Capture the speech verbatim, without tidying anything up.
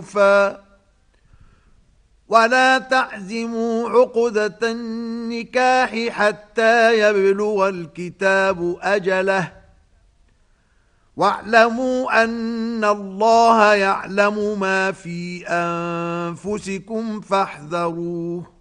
ولا تعزموا عقدة النكاح حتى يبلغ الكتاب أجله واعلموا أن الله يعلم ما في أنفسكم فاحذروه